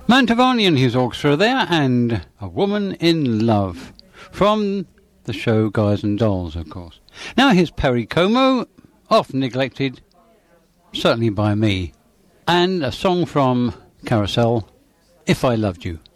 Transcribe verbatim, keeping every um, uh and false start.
Mantovani and his orchestra there, and A Woman in Love, from the show Guys and Dolls, of course. Now here's Perry Como, Oft Neglected, certainly by me, and a song from Carousel, If I Loved You.